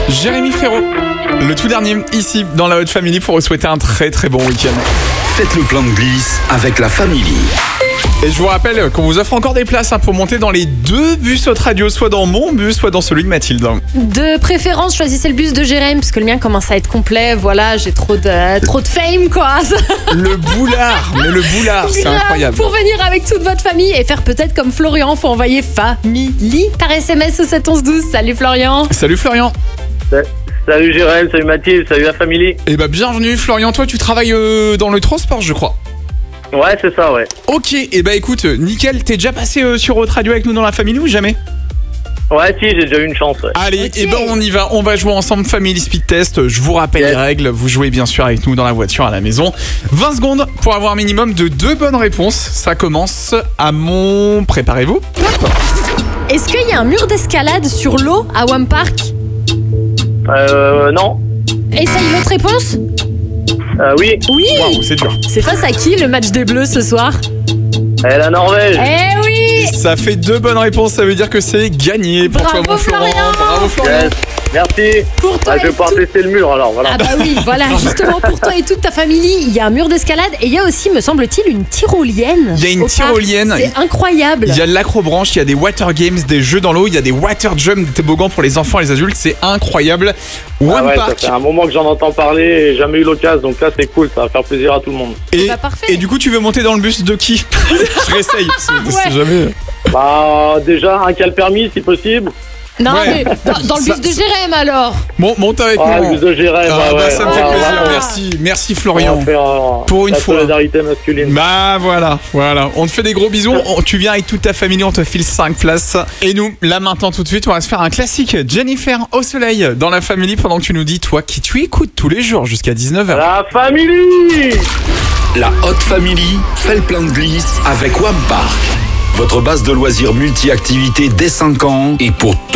Jérémy Frérot, le tout dernier ici dans la Haute Family pour vous souhaiter un très très bon week-end. Faites le plein de glisse avec la Family. Et je vous rappelle qu'on vous offre encore des places pour monter dans les 2 bus Haute Radio, soit dans mon bus, soit dans celui de Mathilde. De préférence, choisissez le bus de Jérémy parce que le mien commence à être complet. Voilà, j'ai trop de fame quoi. Le boulard, c'est incroyable. Pour venir avec toute votre famille et faire peut-être comme Florian, faut envoyer Family par SMS au 7 11 12. Salut Florian. Salut Florian. Salut Jérémy, salut Mathilde, salut la famille. Eh bah bienvenue Florian, toi tu travailles dans le transport je crois. Ouais, c'est ça, ouais. Ok, et bah écoute, nickel, t'es déjà passé sur Haute Radio avec nous dans la famille ou jamais? Ouais, si, j'ai déjà eu une chance, ouais. Allez, Ok. et ben on y va, on va jouer ensemble Family Speed Test. Je vous rappelle les règles, vous jouez bien sûr avec nous dans la voiture à la maison. 20 secondes pour avoir un minimum de 2 bonnes réponses. Ça commence à mon... Préparez-vous. Hop. Est-ce qu'il y a un mur d'escalade sur l'eau à Wam Park? Non. Essaye une autre réponse? Oui, Oui. Waouh, c'est dur. C'est face à qui le match des Bleus ce soir? la Norvège. Eh oui. Ça fait 2 bonnes réponses, ça veut dire que c'est gagné pour Bravo, toi mon Florent. Florian. Bravo Florian. Yes. Merci. Pour toi Je vais et pouvoir tout- tester le mur, alors, voilà. Ah bah oui, voilà, justement pour toi et toute ta famille, il y a un mur d'escalade et il y a aussi, me semble-t-il, une tyrolienne. Il y a une au parc. tyrolienne. C'est incroyable. Il y a de l'acrobranche, il y a des water games, des jeux dans l'eau, il y a des water jump, des toboggans pour les enfants et les adultes, c'est incroyable. One Ah ouais, ça Park. fait un moment que j'en entends parler et j'ai jamais eu l'occasion, donc là, c'est cool, ça va faire plaisir à tout le monde. Et, Bah, parfait. et du coup, tu veux monter dans le bus de qui? Je réessaye, c'est jamais. Bah, déjà, un qui a le permis, si possible. Non, Ouais. mais dans le Ça- bus de Jérémy alors. Bon, monte avec Ah, nous. le bus de Jérémy, Ah, bah, ça me fait Ah, plaisir, voilà. merci On Florian. va faire Pour une la fois. solidarité masculine. Bah voilà. On te fait des gros bisous, tu viens avec toute ta famille, on te file 5 places. Et nous, là maintenant tout de suite, on va se faire un classique. Jennifer au soleil dans la famille pendant que tu nous dis, toi qui tu écoutes tous les jours jusqu'à 19h. La famille. La Haute Family fait le plein de glisse avec Wam Park. Votre base de loisirs multi-activités dès 5 ans et pour tout